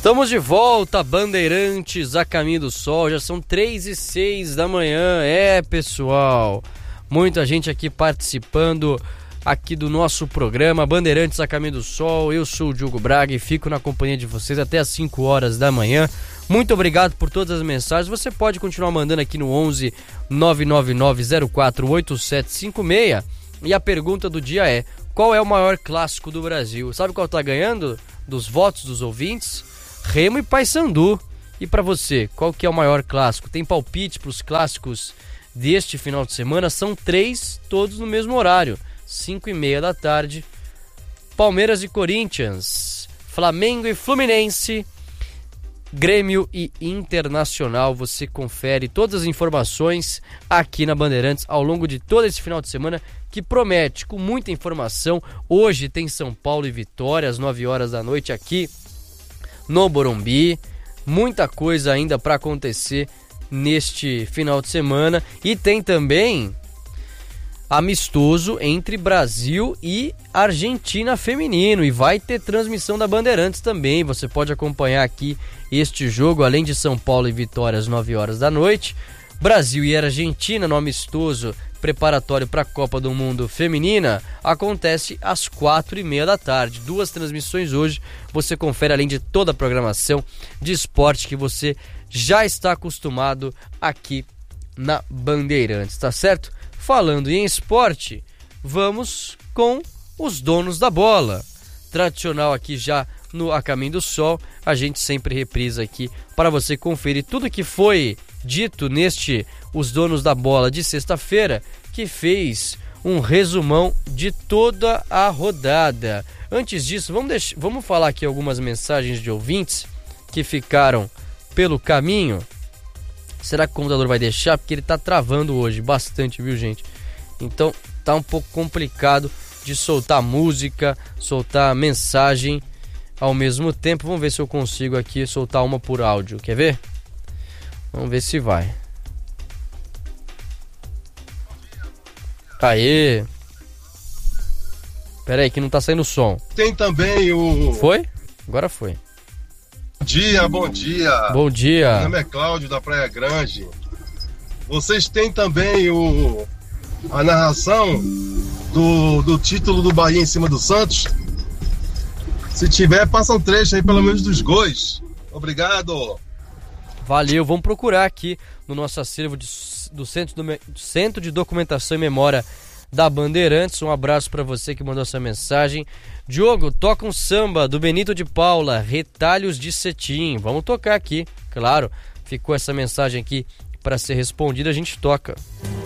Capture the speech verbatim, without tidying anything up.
Estamos de volta, Bandeirantes, a caminho do sol, já são três e seis da manhã, é pessoal, muita gente aqui participando aqui do nosso programa, Bandeirantes, a caminho do sol, eu sou o Diogo Braga e fico na companhia de vocês até às cinco horas da manhã, muito obrigado por todas as mensagens, você pode continuar mandando aqui no onze nove nove nove zero quatro oito sete cinco seis e a pergunta do dia é, qual é o maior clássico do Brasil? Sabe qual tá ganhando dos votos dos ouvintes? Remo e Paysandu. E para você, qual que é o maior clássico? Tem palpite para os clássicos deste final de semana? São três, todos no mesmo horário, cinco e meia da tarde. Palmeiras e Corinthians, Flamengo e Fluminense, Grêmio e Internacional. Você confere todas as informações aqui na Bandeirantes ao longo de todo esse final de semana, que promete com muita informação. Hoje tem São Paulo e Vitória às nove horas da noite aqui no Morumbi, muita coisa ainda para acontecer neste final de semana e tem também amistoso entre Brasil e Argentina feminino e vai ter transmissão da Bandeirantes também, você pode acompanhar aqui este jogo, além de São Paulo e Vitória às nove horas da noite, Brasil e Argentina no amistoso preparatório para a Copa do Mundo Feminina acontece às quatro e meia da tarde. Duas transmissões hoje, você confere além de toda a programação de esporte que você já está acostumado aqui na Bandeirantes, tá certo? Falando em esporte, vamos com os donos da bola. Tradicional aqui já no A Caminho do Sol, a gente sempre reprisa aqui para você conferir tudo que foi dito neste Os Donos da Bola de sexta-feira, que fez um resumão de toda a rodada. Antes disso, vamos, deixar, vamos falar aqui algumas mensagens de ouvintes que ficaram pelo caminho. Será que o computador vai deixar? Porque ele tá travando hoje bastante, viu, gente? Então tá um pouco complicado de soltar música, soltar mensagem ao mesmo tempo. Vamos ver se eu consigo aqui soltar uma por áudio. Quer ver? Vamos ver se vai. Aê! Pera aí que não tá saindo som. Tem também o... Foi? Agora foi. Bom dia, bom dia. Bom dia. Meu nome é Cláudio da Praia Grande. Vocês têm também o... a narração do, do título do Bahia em cima do Santos? Se tiver, passa um trecho aí pelo menos dos gols. Obrigado. Valeu, vamos procurar aqui no nosso acervo de, do, Centro do, do Centro de Documentação e Memória da Bandeirantes. Um abraço para você que mandou essa mensagem. Diogo, toca um samba do Benito de Paula, Retalhos de Cetim. Vamos tocar aqui, claro. Ficou essa mensagem aqui para ser respondida, a gente toca.